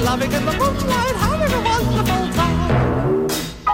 loving in the moonlight, having a wonderful time.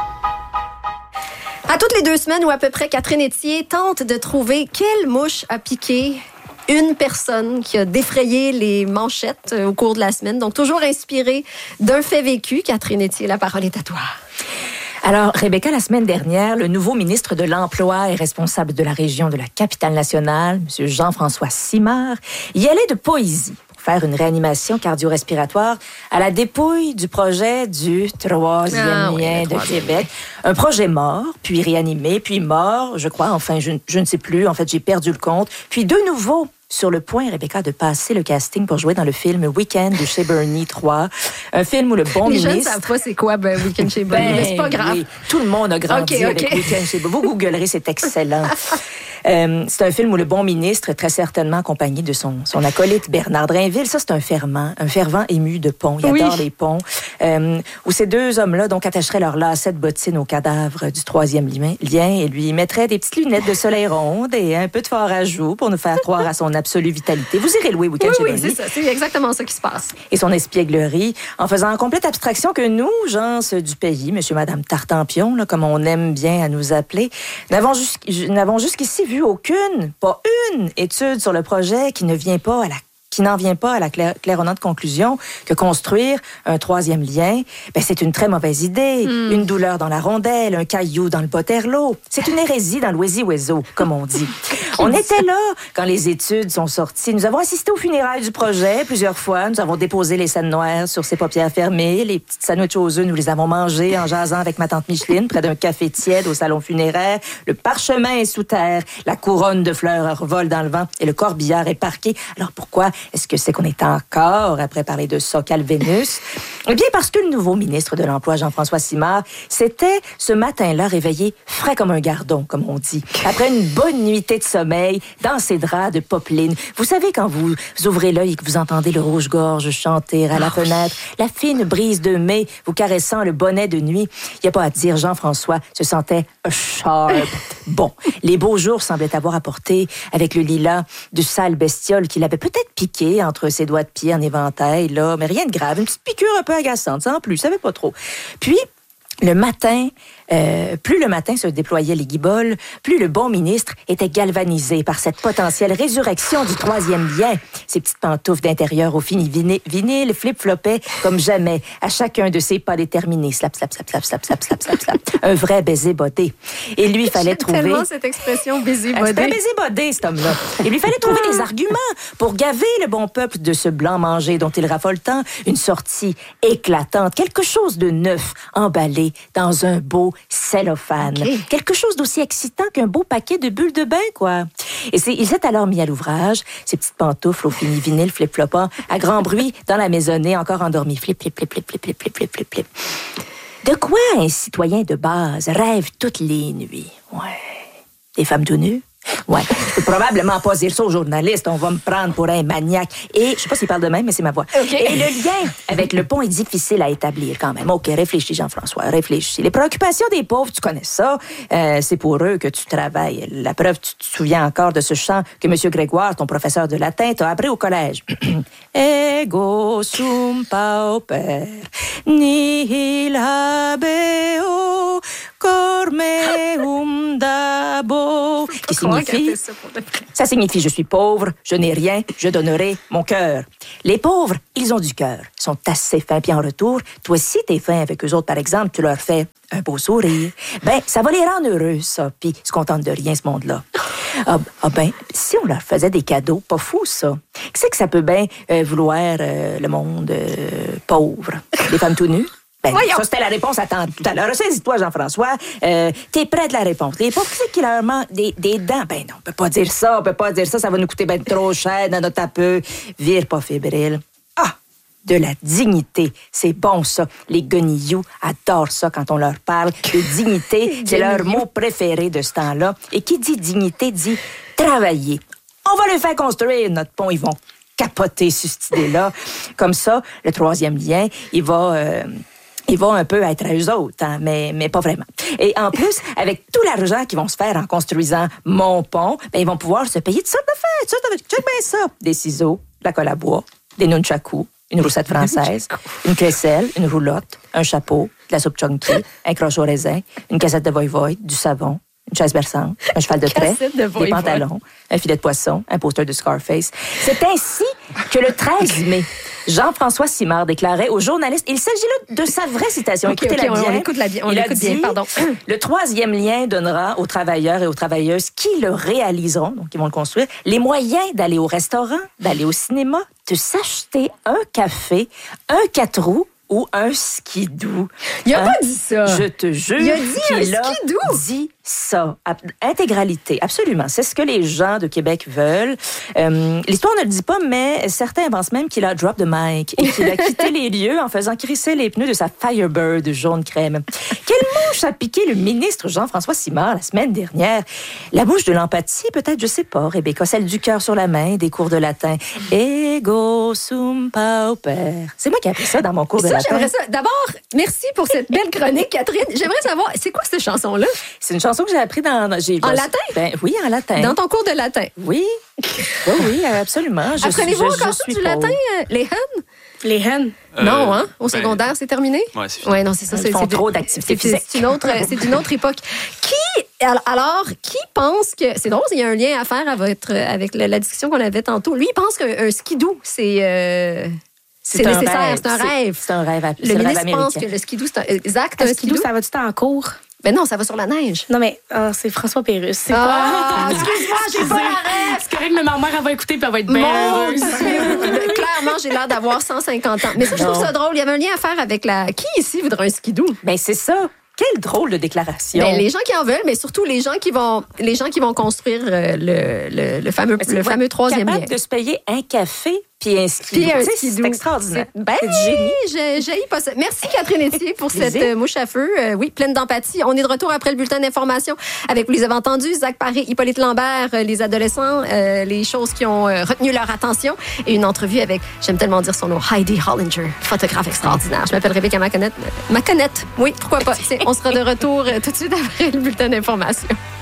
À toutes les 2 semaines ou à peu près, Catherine Etier tente de trouver quelle mouche a piqué une personne qui a défrayé les manchettes au cours de la semaine. Donc, toujours inspirée d'un fait vécu. Catherine Etier, la parole est à toi. Alors, Rebecca, la semaine dernière, le nouveau ministre de l'Emploi et responsable de la région de la Capitale-Nationale, M. Jean-François Simard, y allait de poésie pour faire une réanimation cardio-respiratoire à la dépouille du projet du troisième lien de Québec. Un projet mort, puis réanimé, puis mort, je crois, enfin, je ne sais plus, en fait, j'ai perdu le compte, puis de nouveau sur le point, Rebecca, de passer le casting pour jouer dans le film Week-end de chez Bernie 3. Un film où le bon les ministre... Les jeunes ne savent pas c'est quoi Week-end chez Bernie, mais c'est pas grave. Oui, tout le monde a grandi avec Week-end chez Bernie. Vous googlerez, c'est excellent. C'est un film où le bon ministre, très certainement accompagné de son acolyte Bernard Drainville, ça c'est un fervent ému de pont. Il adore les ponts. Où ces deux hommes-là donc attacheraient leur lacet de bottine au cadavre du troisième lien et lui mettraient des petites lunettes de soleil rondes et un peu de fard à joues pour nous faire croire à son absolue vitalité. Vous irez louer Week-end chez Bernie. Oui, c'est ça. C'est exactement ça qui se passe. Et son espièglerie, en faisant en complète abstraction que nous, gens du pays, monsieur, madame Tartampion, là, comme on aime bien à nous appeler, n'avons jusqu'ici vu pas une étude sur le projet qui n'en vient pas à la claironnante conclusion que construire un troisième lien, c'est une très mauvaise idée. Une douleur dans la rondelle, un caillou dans le poterlot. C'est une hérésie dans l'oisie-oiseau, comme on dit. On était là quand les études sont sorties. Nous avons assisté aux funérailles du projet plusieurs fois. Nous avons déposé les scènes noires sur ses paupières fermées. Les petites sandwichs aux œufs, nous les avons mangés en jasant avec ma tante Micheline près d'un café tiède au salon funéraire. Le parchemin est sous terre. La couronne de fleurs revole dans le vent et le corbillard est parqué. Alors pourquoi est-ce que c'est qu'on est encore après parler de ça, Calvénus? Eh bien, parce que le nouveau ministre de l'Emploi, Jean-François Simard, s'était ce matin-là réveillé frais comme un gardon, comme on dit, après une bonne nuitée de sommeil dans ses draps de popeline. Vous savez, quand vous ouvrez l'œil et que vous entendez le rouge-gorge chanter à la fenêtre, la fine brise de mai vous caressant le bonnet de nuit, il n'y a pas à dire, Jean-François se sentait sharp. Bon, les beaux jours semblaient avoir apporté, avec le lilas, du sale bestiole qu'il avait peut-être piqué entre ses doigts de pied en éventail, là, mais rien de grave, une petite piqûre un peu agaçante, sans plus, ça savait pas trop. Puis, le matin, plus le matin se déployaient les guiboles, plus le bon ministre était galvanisé par cette potentielle résurrection du troisième lien. Ses petites pantoufles d'intérieur au fini vinyle flip-flopaient comme jamais à chacun de ses pas déterminés. Slap, slap, slap, slap, slap, slap, slap, slap, slap. Un vrai baiser bodé. Et lui fallait trouver... J'aime tellement cette expression baiser bodé. C'est un baiser bodé, cet homme-là. Il lui fallait trouver des arguments pour gaver le bon peuple de ce blanc mangé dont il raffole tant. Une sortie éclatante, quelque chose de neuf, emballé dans un beau cellophane. Quelque chose d'aussi excitant qu'un beau paquet de bulles de bain, quoi. Et il s'est alors mis à l'ouvrage, ses petites pantoufles au fini vinyle flip-flopant, à grand bruit, dans la maisonnée, encore endormi. Flip, flip, flip, flip, flip, flip, flip, flip, flip. De quoi un citoyen de base rêve toutes les nuits? Ouais. Des femmes tout nues? Ouais, je peux probablement pas dire ça aux journalistes, on va me prendre pour un maniaque. Et je sais pas s'il parle de même, mais c'est ma voix. Et le lien avec le pont est difficile à établir quand même. OK, réfléchis, Jean-François, réfléchis. Les préoccupations des pauvres, tu connais ça. C'est pour eux que tu travailles. La preuve, tu te souviens encore de ce chant que M. Grégoire, ton professeur de latin, t'a appris au collège. Ego sum pauper, nihil habeo, cor meum dabo. Qui signifie, ça signifie je suis pauvre, je n'ai rien, je donnerai mon cœur. Les pauvres, ils ont du cœur, sont assez fins, puis en retour, toi si t'es fin avec eux autres, par exemple, tu leur fais un beau sourire, ça va les rendre heureux, ça, puis ils se contentent de rien, ce monde-là. Si on leur faisait des cadeaux, pas fou, ça. Qu'est-ce que ça peut bien vouloir le monde pauvre? Des femmes tout nues? Ça, c'était la réponse à tout à l'heure. Saisis-toi, Jean-François. T'es près de la réponse. Les pauvres, c'est qu'il leur manque des dents. Non, on peut pas dire ça, ça va nous coûter ben trop cher dans notre peu. Vire pas fébrile. De la dignité. C'est bon, ça. Les guenilloux adorent ça quand on leur parle. De dignité, c'est leur mot préféré de ce temps-là. Et qui dit dignité dit travailler. On va les faire construire notre pont. Ils vont capoter sur cette idée-là. Comme ça, le troisième lien, il va un peu être à eux autres, hein, mais pas vraiment. Et en plus, avec tout l'argent qu'ils vont se faire en construisant mon pont, ils vont pouvoir se payer toutes sortes de fêtes. Check bien ça. Des ciseaux, de la colle à bois, des nunchakus, une roussette française, une crécelle, une roulotte, un chapeau, de la soupe chunky, un croche au raisin, une cassette de voy-voy, du savon, une chaise berçante, un cheval de trait, des pantalons, un filet de poisson, un poster de Scarface. C'est ainsi que le 13 mai, Jean-François Simard déclarait aux journalistes, il s'agit là de sa vraie citation, écoutez-la bien. On l'écoute bien, pardon. Le 3e lien donnera aux travailleurs et aux travailleuses qui le réaliseront, donc qui vont le construire, les moyens d'aller au restaurant, d'aller au cinéma, de s'acheter un café, un 4 roues, ou un skidoo. Il a pas dit ça. Je te jure. Il a dit un skidoo. Dit ça. Intégralité, absolument. C'est ce que les gens de Québec veulent. L'histoire ne le dit pas, mais certains pensent même qu'il a drop the mic et qu'il a quitté les lieux en faisant crisser les pneus de sa Firebird jaune crème. Quelle mouche a piqué le ministre Jean-François Simard la semaine dernière? La bouche de l'empathie, peut-être, je sais pas, Rebecca. Celle du cœur sur la main, des cours de latin. Ego sum pauper. C'est moi qui ai appris ça dans mon cours de latin. J'aimerais ça. D'abord, merci pour cette belle chronique, Catherine. J'aimerais savoir, c'est quoi cette chanson-là? C'est une chanson que j'ai appris en latin? Ben, oui, en latin. Dans ton cours de latin? Oui. Oui, absolument. Apprenez-vous encore ça du latin, les hennes? Les hennes? Non, hein? Au secondaire, c'est terminé? Oui, c'est fini. Oui, non, c'est ça. Ils font trop d'activités physiques. C'est une autre époque. Qui pense que... C'est drôle, il y a un lien à faire avec la discussion qu'on avait tantôt. Lui, il pense qu'un skidoo, c'est nécessaire, c'est un rêve. C'est un rêve. Le ministre pense que le skidoo, c'est un... Exact, un skidoo, ça va du temps en cours? Ben non, ça va sur la neige. Non, mais c'est François Pérusse. C'est excuse-moi, j'ai pas la rêve. C'est correct, mais ma mère, elle va écouter puis elle va être bien heureuse. Clairement, j'ai l'air d'avoir 150 ans. Mais ça, je trouve ça drôle. Il y avait un lien à faire avec la... Qui ici voudrait un skidoo? Ben c'est ça. Quelle drôle de déclaration. Ben, les gens qui en veulent, mais surtout les gens qui vont construire le fameux 3e lien. De se payer un café puis un skidoo. C'est extraordinaire. C'est du génie. J'ai pas ça. Merci Catherine Etier pour cette mouche à feu. Oui, pleine d'empathie. On est de retour après le bulletin d'information avec, vous les avez entendus, Zach Paré, Hippolyte Lambert, les adolescents, les choses qui ont retenu leur attention et une entrevue avec, j'aime tellement dire son nom, Heidi Hollinger, photographe extraordinaire. Je m'appelle Rebecca Maconette. Oui, pourquoi pas. On sera de retour tout de suite après le bulletin d'information.